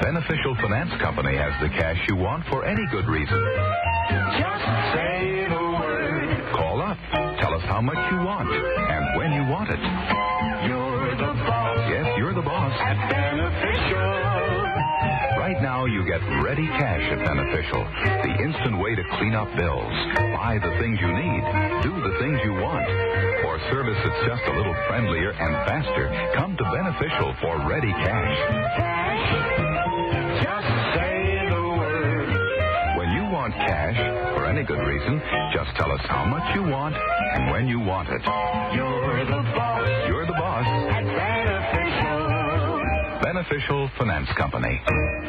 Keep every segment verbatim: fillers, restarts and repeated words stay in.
Beneficial Finance Company has the cash you want for any good reason. Just say the word. Call up. Tell us how much you want and when you want it. You're the boss. Yes, you're the boss. At Beneficial. Right now, you get ready cash at Beneficial. The instant way to clean up bills, buy the things you need, do the things you want. For service that's just a little friendlier and faster, come to Beneficial for ready cash. Cash. Just say the word. When you want cash, for any good reason, just tell us how much you want and when you want it. You're the boss. You're the boss. At Beneficial. Beneficial Finance Company.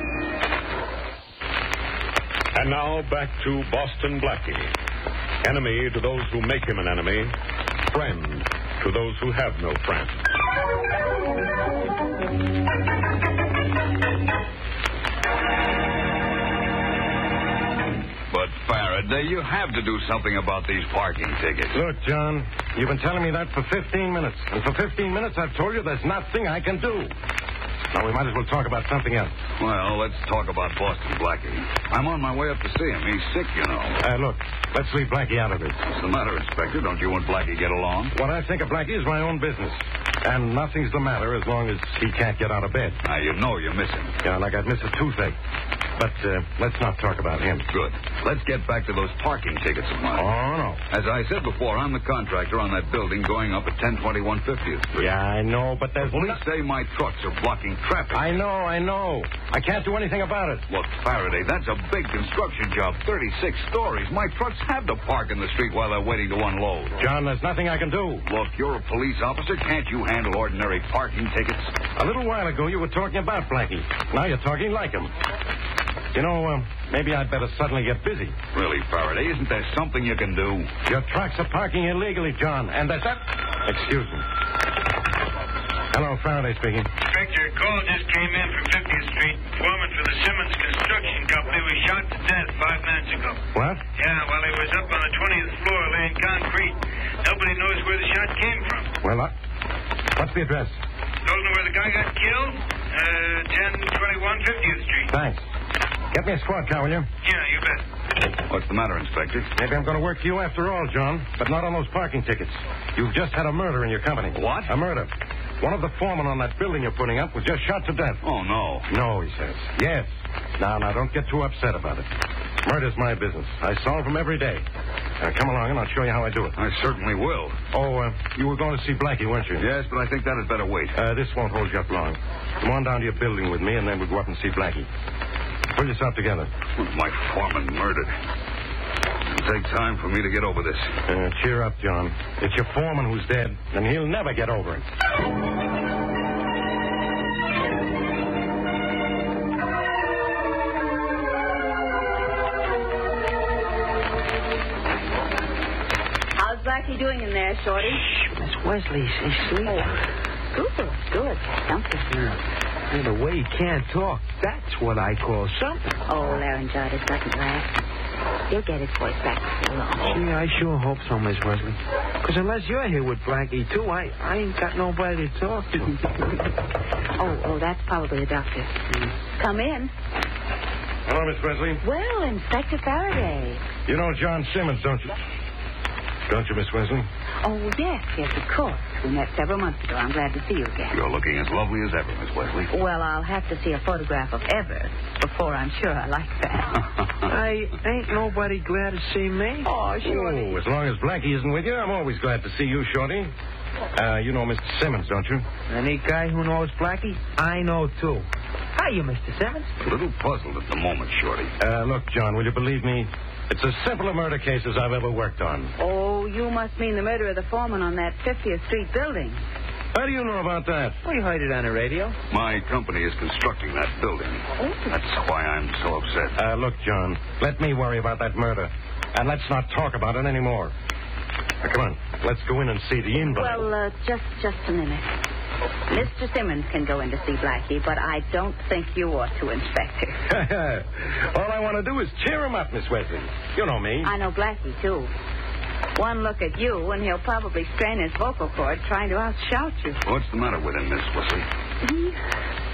And now back to Boston Blackie. Enemy to those who make him an enemy. Friend to those who have no friend. But, Faraday, you have to do something about these parking tickets. Look, John, you've been telling me that for fifteen minutes. And for fifteen minutes, I've told you there's nothing I can do. Now, we might as well talk about something else. Well, let's talk about Boston Blackie. I'm on my way up to see him. He's sick, you know. Uh, look, let's leave Blackie out of it. What's the matter, Inspector? Don't you and Blackie get along? What I think of Blackie is my own business. And nothing's the matter as long as he can't get out of bed. Now, you know you miss him. Yeah, like I'd miss a toothache. But uh, let's not talk about him. Good. Let's get back to those parking tickets of mine. Oh, no. As I said before, I'm the contractor on that building going up at ten twenty-one fiftieth Street. Yeah, I know, but there's... Police no- say my trucks are blocking traffic. I know, I know. I can't do anything about it. Look, Faraday, that's a big construction job, thirty-six stories. My trucks have to park in the street while they're waiting to unload. John, there's nothing I can do. Look, you're a police officer. Can't you handle ordinary parking tickets? A little while ago, you were talking about Blackie. Now you're talking like him. You know, uh, maybe I'd better suddenly get busy. Really, Faraday, isn't there something you can do? Your trucks are parking illegally, John, and that's that. Excuse me. Hello, Faraday speaking. Inspector, a call just came in from fiftieth Street. Foreman for the Simmons Construction Company was shot to death five minutes ago. What? Yeah, while he was up on the twentieth floor laying concrete. Nobody knows where the shot came from. Well, uh, what's the address? Don't know where the guy got killed? Uh, ten twenty-one fiftieth Street. Thanks. Get me a squad car, will you? Yeah, you bet. What's the matter, Inspector? Maybe I'm going to work for you after all, John, but not on those parking tickets. You've just had a murder in your company. What? A murder. One of the foremen on that building you're putting up was just shot to death. Oh, no. No, he says. Yes. Now, now, don't get too upset about it. Murder's my business. I solve them every day. Now, come along and I'll show you how I do it. I certainly will. Oh, uh, you were going to see Blackie, weren't you? Yes, but I think that had better wait. Uh, this won't hold you up long. Come on down to your building with me, and then we'll go up and see Blackie. Pull yourself together. My foreman murdered. It'll take time for me to get over this. Uh, cheer up, John. It's your foreman who's dead, and he'll never get over it. How's Blackie doing in there, Shorty? Shh, Miss Wesley, she's asleep. Good, good. Something. And the way he can't talk, that's what I call something. Oh, laryngitis doesn't last. You'll get his voice back before long. Gee, I sure hope so, Miss Wesley. Because unless you're here with Blackie, too, I, I ain't got nobody to talk to. oh, oh, that's probably the doctor. Come in. Hello, Miss Wesley. Well, Inspector Faraday. You know John Simmons, don't you? Don't you, Miss Wesley? Oh, yes, yes, of course. We met several months ago. I'm glad to see you again. You're looking as lovely as ever, Miss Wesley. Well, I'll have to see a photograph of ever before I'm sure I like that. I ain't nobody glad to see me. Oh, Shorty. Oh, as long as Blackie isn't with you, I'm always glad to see you, Shorty. Uh, you know Mister Simmons, don't you? Any guy who knows Blackie, I know, too. Hiya, Mister Simmons. A little puzzled at the moment, Shorty. Uh, look, John, will you believe me? It's as simple a murder case as I've ever worked on. Oh, you must mean the murder of the foreman on that fiftieth Street building. How do you know about that? We heard it on the radio. My company is constructing that building. Oh. That's why I'm so upset. Uh, look, John, let me worry about that murder. And let's not talk about it anymore. Now, come on, let's go in and see the invalid. Well, uh, just just a minute. Mister Simmons can go in to see Blackie, but I don't think you ought to, Inspector. All I want to do is cheer him up, Miss Wesley. You know me. I know Blackie, too. One look at you, and he'll probably strain his vocal cord trying to outshout you. What's the matter with him, Miss Wesley? He,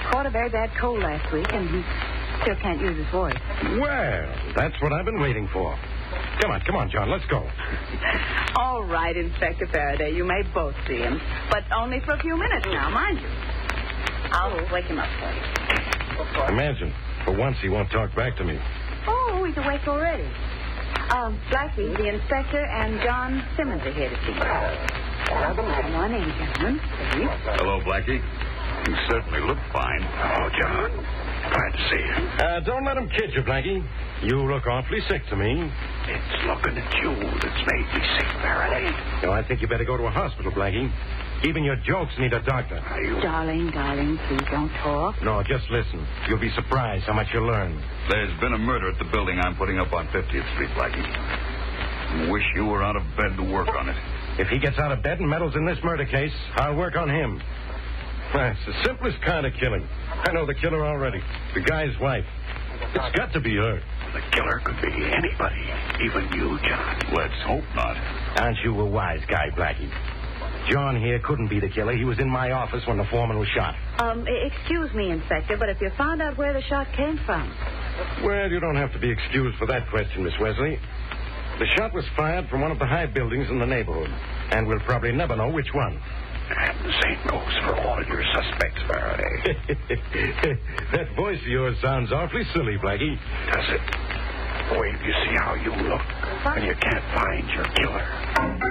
caught a very bad cold last week, and he still can't use his voice. Well, that's what I've been waiting for. Come on, come on, John, let's go. All right, Inspector Faraday, you may both see him, but only for a few minutes now, mind you. I'll wake him up for you. Imagine, for once he won't talk back to me. Oh, he's awake already. Um, Blackie, the inspector, and John Simmons are here to see you. Good morning, gentlemen. Please. Hello, Blackie. You certainly look fine. Oh, John. Glad to see you. Uh, don't let him kid you, Blackie. You look awfully sick to me. It's looking at you that's made me sick, Faraday. No, I think you better go to a hospital, Blackie. Even your jokes need a doctor. Are you... Darling, darling, please don't talk. No, just listen. You'll be surprised how much you'll learn. There's been a murder at the building I'm putting up on fiftieth Street, Blackie. Wish you were out of bed to work on it. If he gets out of bed and meddles in this murder case, I'll work on him. Well, it's the simplest kind of killing. I know the killer already. The guy's wife. It's got to be her. The killer could be anybody, even you, John. Let's hope not. Aren't you a wise guy, Blackie? John here couldn't be the killer. He was in my office when the foreman was shot. Um, excuse me, Inspector, but if you found out where the shot came from... Well, you don't have to be excused for that question, Miss Wesley. The shot was fired from one of the high buildings in the neighborhood, and we'll probably never know which one. And the same goes for all your suspects, Faraday. That voice of yours sounds awfully silly, Blackie. Does it? Wait till you see how you look when you can't find your killer.